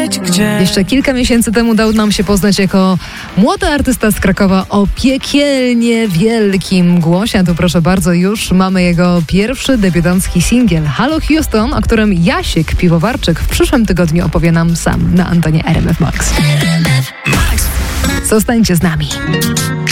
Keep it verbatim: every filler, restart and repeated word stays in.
być gdzie. Jeszcze kilka miesięcy temu dał nam się poznać jako młody artysta z Krakowa o piekielnie wielkim głosie. A tu proszę bardzo, już mamy jego pierwszy debiutancki singiel Halo Houston, o którym Jasiek Piwowarczyk w przyszłym tygodniu opowie nam sam na antenie R M F Max. Zostańcie z nami.